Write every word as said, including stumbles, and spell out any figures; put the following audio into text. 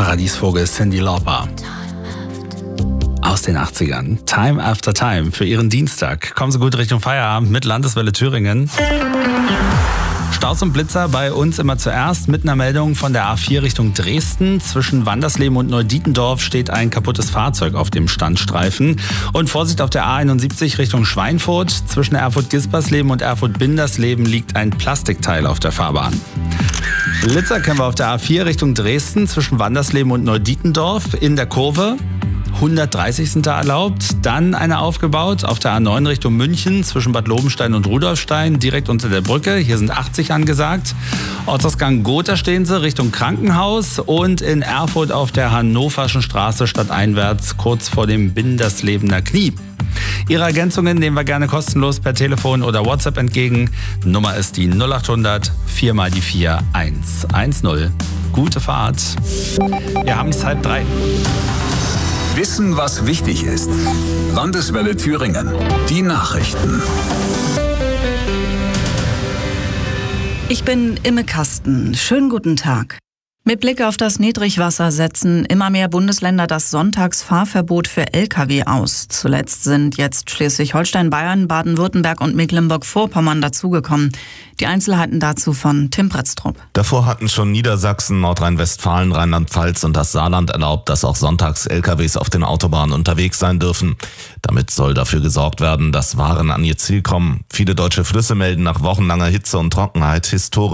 Paradiesvogel Cyndi Lauper. Aus den achtzigern. Time After Time für Ihren Dienstag. Kommen Sie gut Richtung Feierabend mit Landeswelle Thüringen. Staus und Blitzer bei uns immer zuerst mit einer Meldung von der A vier Richtung Dresden. Zwischen Wandersleben und Neudietendorf steht ein kaputtes Fahrzeug auf dem Standstreifen. Und Vorsicht auf der A einundsiebzig Richtung Schweinfurt. Zwischen Erfurt-Gispersleben und Erfurt-Bindersleben liegt ein Plastikteil auf der Fahrbahn. Blitzer kennen wir auf der A vier Richtung Dresden zwischen Wandersleben und Neudietendorf in der Kurve. hundertdreißig sind da erlaubt. Dann eine aufgebaut auf der A neun Richtung München zwischen Bad Lobenstein und Rudolfstein direkt unter der Brücke. Hier sind achtzig angesagt. Ortsausgang Gotha stehen sie Richtung Krankenhaus und in Erfurt auf der Hannoverschen Straße stadteinwärts kurz vor dem Binderslebener Knie. Ihre Ergänzungen nehmen wir gerne kostenlos per Telefon oder WhatsApp entgegen. Nummer ist die null achthundert vier mal die vier eins eins null. Gute Fahrt. Wir haben es halb drei. Wissen, was wichtig ist. Landeswelle Thüringen. Die Nachrichten. Ich bin Imme Kasten. Schönen guten Tag. Mit Blick auf das Niedrigwasser setzen immer mehr Bundesländer das Sonntagsfahrverbot für L K W aus. Zuletzt sind jetzt Schleswig-Holstein, Bayern, Baden-Württemberg und Mecklenburg-Vorpommern dazugekommen. Die Einzelheiten dazu von Tim Bretztrup. Davor hatten schon Niedersachsen, Nordrhein-Westfalen, Rheinland-Pfalz und das Saarland erlaubt, dass auch sonntags L K Ws auf den Autobahnen unterwegs sein dürfen. Damit soll dafür gesorgt werden, dass Waren an ihr Ziel kommen. Viele deutsche Flüsse melden nach wochenlanger Hitze und Trockenheit historisch